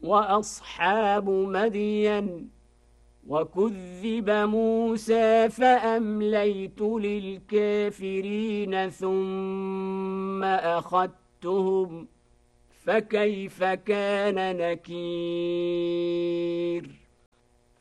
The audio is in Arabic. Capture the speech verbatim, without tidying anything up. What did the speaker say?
وأصحاب مدين وكذب موسى فأمليت للكافرين ثم أخذتهم فكيف كان نكير